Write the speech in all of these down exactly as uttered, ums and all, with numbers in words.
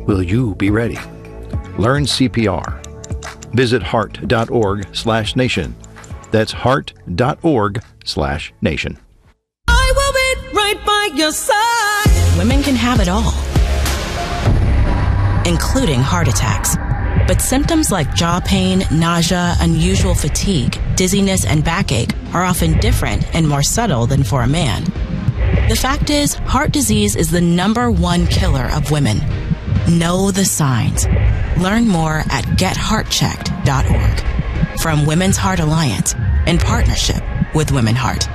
will you be ready? Learn C P R. Visit heart.org slash nation. That's heart.org slash nation. I will be right by your side. Women can have it all, including heart attacks. But symptoms like jaw pain, nausea, unusual fatigue, dizziness, and backache are often different and more subtle than for a man. The fact is, heart disease is the number one killer of women. Know the signs. Learn more at get heart checked dot org. From Women's Heart Alliance, in partnership with Women Heart.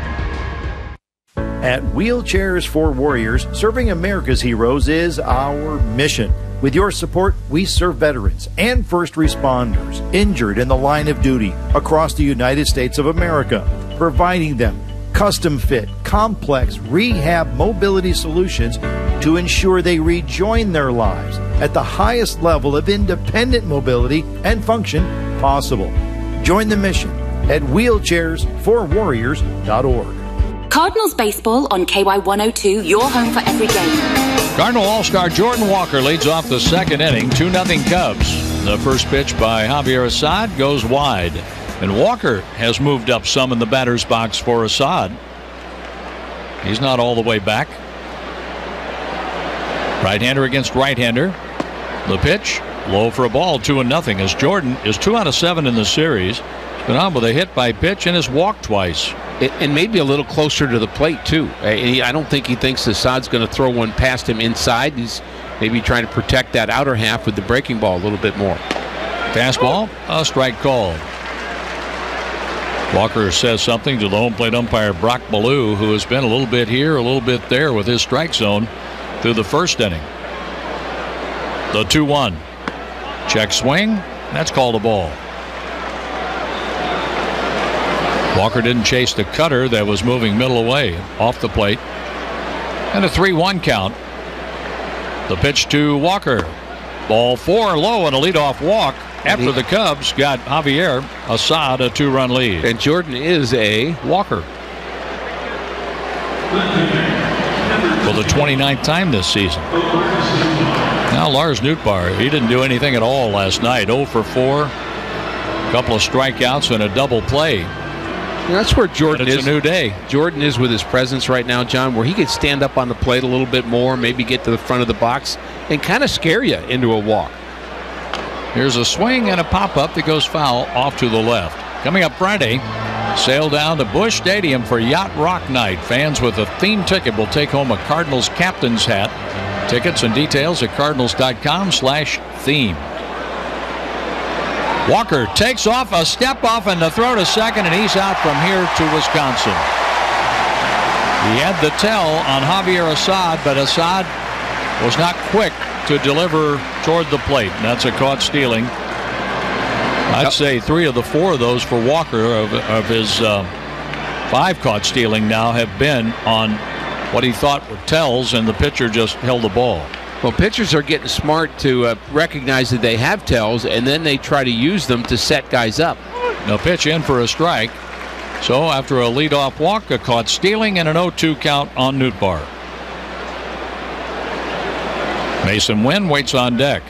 At Wheelchairs for Warriors, serving America's heroes is our mission. With your support, we serve veterans and first responders injured in the line of duty across the United States of America, providing them custom-fit, complex rehab mobility solutions to ensure they rejoin their lives at the highest level of independent mobility and function possible. Join the mission at wheelchairs for warriors dot org. Cardinals baseball on K Y one oh two, your home for every game. Cardinal All-Star Jordan Walker leads off the second inning, two nothing Cubs. The first pitch by Javier Assad goes wide. And Walker has moved up some in the batter's box for Assad. He's not all the way back. Right-hander against right-hander. The pitch, low for a ball, two and nothing, as Jordan is two out of seven in the series. He's been on with a hit by pitch and has walked twice. It, and maybe a little closer to the plate, too. I, I don't think he thinks Assad's going to throw one past him inside. He's maybe trying to protect that outer half with the breaking ball a little bit more. Fastball, a strike called. Walker says something to the home plate umpire Brock Ballou, who has been a little bit here, a little bit there with his strike zone through the first inning. The two one. Check swing. That's called a ball. Walker didn't chase the cutter that was moving middle away off the plate. And a three one count. The pitch to Walker. Ball four low and a leadoff walk after the Cubs got Javier Assad a two-run lead. And Jordan is a Walker. For the twenty-ninth time this season. Now Lars Nootbaar, he didn't do anything at all last night. oh for four. A couple of strikeouts and a double play. And that's where Jordan it's is. It's a new day. Jordan is with his presence right now, John, where he could stand up on the plate a little bit more, maybe get to the front of the box and kind of scare you into a walk. Here's a swing and a pop-up that goes foul off to the left. Coming up Friday, sail down to Busch Stadium for Yacht Rock Night. Fans with a theme ticket will take home a Cardinals captain's hat. Tickets and details at cardinals.com slash theme. Walker takes off, a step off, and the throw to second, and he's out from here to Wisconsin. He had the tell on Javier Assad, but Assad was not quick to deliver toward the plate. And that's a caught stealing. I'd yep. say three of the four of those for Walker of, of his uh, five caught stealing now have been on what he thought were tells, and the pitcher just held the ball. Well, pitchers are getting smart to uh, recognize that they have tells, and then they try to use them to set guys up. No pitch in for a strike. So after a leadoff walk, a caught stealing, and an oh two count on Nootbaar. Mason Wynn waits on deck.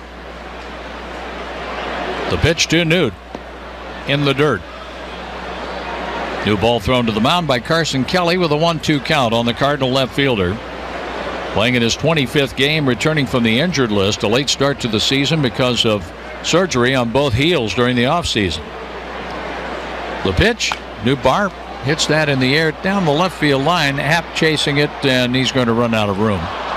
The pitch to Newt in the dirt. New ball thrown to the mound by Carson Kelly with a one two count on the Cardinal left fielder. Playing in his twenty-fifth game, returning from the injured list, a late start to the season because of surgery on both heels during the offseason. The pitch, Nootbaar hits that in the air down the left field line, Happ chasing it, and he's going to run out of room.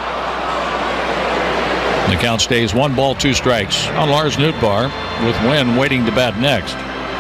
The count stays one ball, two strikes on Lars Nootbaar, with Wynn waiting to bat next.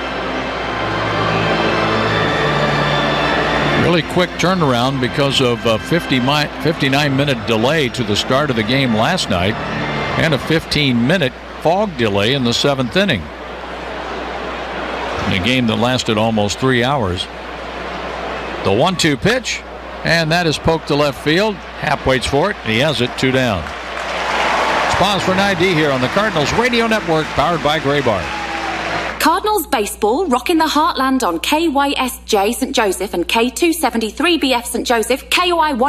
Really quick turnaround because of a fifty-nine minute delay to the start of the game last night and a fifteen minute fog delay in the seventh inning. In a game that lasted almost three hours. The one two pitch, and that is poked to left field. Happ waits for it. He has it, two down. It's pause for an I D here on the Cardinals Radio Network, powered by Graybar. Cardinals baseball rocking the heartland on K Y S J Saint Joseph and K two seventy-three B F Saint Joseph, K O I one